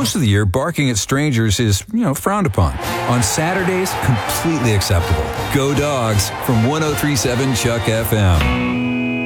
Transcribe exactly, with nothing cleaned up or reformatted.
most of the year, barking at strangers is, you know, frowned upon. On Saturdays, completely acceptable. Go Dogs from one oh three point seven Chuck F M.